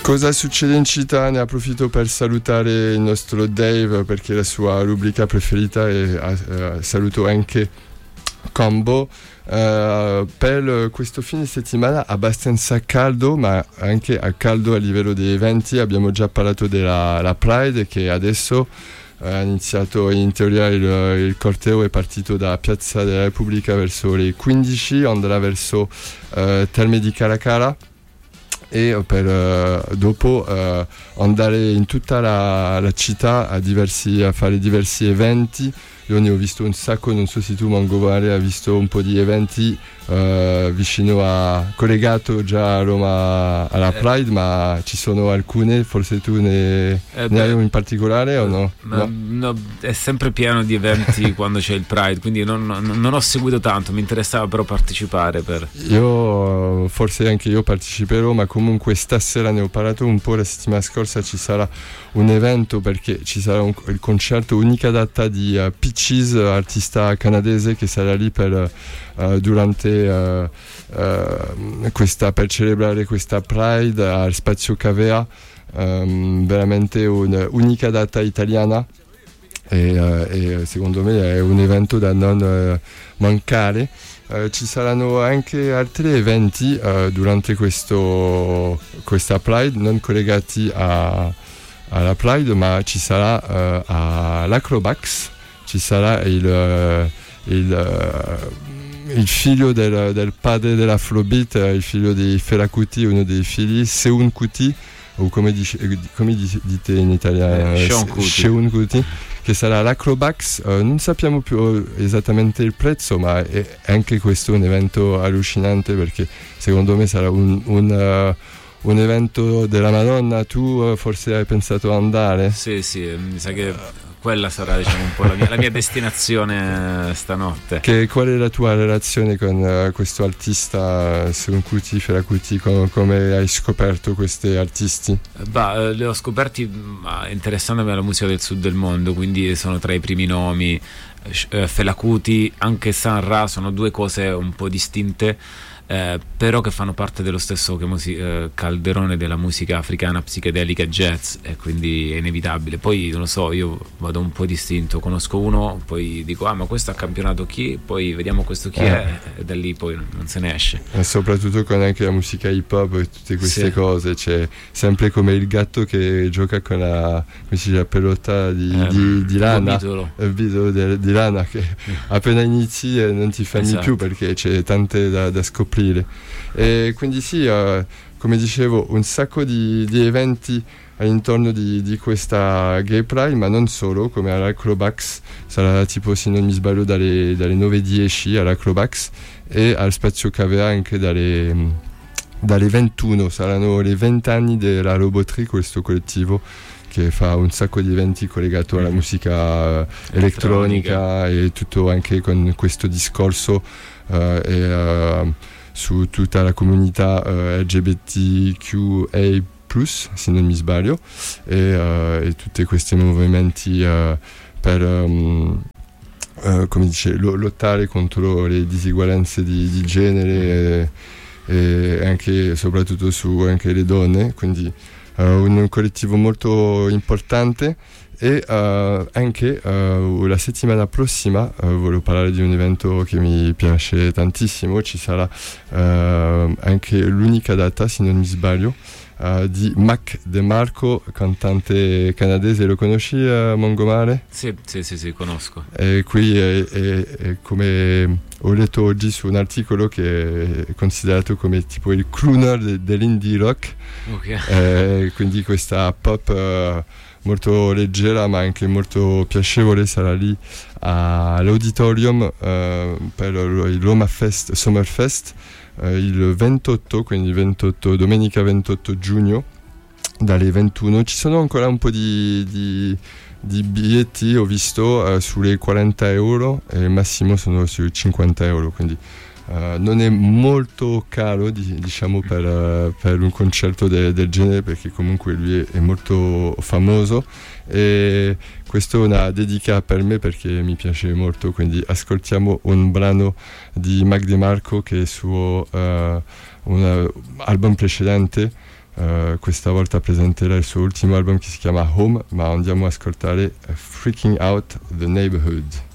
Cosa succede in città? Ne approfitto per salutare il nostro Dave perché la sua rubrica preferita e saluto anche Combo. Per questo fine settimana abbastanza caldo, ma anche a caldo a livello di eventi. Abbiamo già parlato della Pride, che adesso ha iniziato. In teoria il corteo è partito da Piazza della Repubblica verso le 15, andrà verso Terme di Caracara e per dopo andare in tutta la città a fare diversi eventi. Io ne ho visto un sacco, non so se tu, Mangomare, hai visto un po' di eventi collegato già a Roma alla Pride, ma ci sono alcune, forse tu ne hai in particolare o no? No, è sempre pieno di eventi quando c'è il Pride, quindi non ho seguito tanto, mi interessava però partecipare. Io forse anche io parteciperò, ma comunque stasera ne ho parlato un po', la settimana scorsa ci sarà un evento perché ci sarà il concerto, unica data di Peaches, artista canadese che sarà lì durante per celebrare questa Pride al Spazio Cavea, veramente un'unica data italiana e secondo me è un evento da non mancare. Ci saranno anche altri eventi durante questa Pride non collegati alla Pride, ma ci sarà all'Acrobax, ci sarà il figlio del padre dell'Afrobeat, il figlio di Fela Kuti, uno dei figli, Seun Kuti, o come dite in italiano, Seun Kuti, che sarà all'Acrobax. Non sappiamo più esattamente il prezzo, ma è anche questo un evento allucinante perché secondo me sarà un evento della Madonna. Tu forse hai pensato ad andare? Sì, mi sa che quella sarà, diciamo, un po' la mia destinazione stanotte. Qual è la tua relazione con questo artista, Seun Kuti, Fela Kuti? Come hai scoperto questi artisti? Li ho scoperti interessandomi alla musica del sud del mondo, quindi sono tra i primi nomi. Fela Kuti, anche Sun Ra, sono due cose un po' distinte, però che fanno parte dello stesso calderone della musica africana psichedelica jazz, e quindi è inevitabile. Poi non lo so, io vado un po' distinto, conosco uno, poi dico ma questo ha campionato chi, poi vediamo questo chi è, e da lì poi non se ne esce. E soprattutto con anche la musica hip hop e tutte queste cose, c'è sempre come il gatto che gioca con la pelota di lana, il video di lana, che appena inizi non ti fermi più perché c'è tante da scoprire. E quindi come dicevo, un sacco di eventi all'intorno di questa Gay Pride, ma non solo, come all'Acrobax sarà tipo, se non mi sbaglio, dalle 9:10 all'Acrobax, e al Spazio Cavea anche dalle 21. Saranno le 20 anni della Robotry, questo collettivo che fa un sacco di eventi collegati alla musica elettronica e tutto, anche con questo discorso su tutta la comunità LGBTQA+, se non mi sbaglio, e tutti questi movimenti per come dice, lottare contro le disuguaglianze di genere e anche soprattutto su anche le donne, quindi un collettivo molto importante. E anche la settimana prossima volevo parlare di un evento che mi piace tantissimo. Ci sarà anche l'unica data, se non mi sbaglio, di Mac DeMarco, cantante canadese. Lo conosci, Mangomare? Sì, conosco. E qui è come ho letto oggi su un articolo che è considerato come tipo il crooner dell'indie rock. Okay. Quindi questa pop molto leggera ma anche molto piacevole sarà lì all'Auditorium per il Roma Fest, Summerfest, il 28, quindi domenica 28 giugno dalle 21. Ci sono ancora un po' di biglietti, ho visto, sulle 40 euro, e il massimo sono sui 50 euro, quindi non è molto caro, diciamo, per un concerto del genere, perché comunque lui è molto famoso, e questa è una dedica per me perché mi piace molto. Quindi ascoltiamo un brano di Mac DeMarco che è il suo un album precedente, questa volta presenterà il suo ultimo album che si chiama Home, ma andiamo a ascoltare Freaking Out the Neighborhood.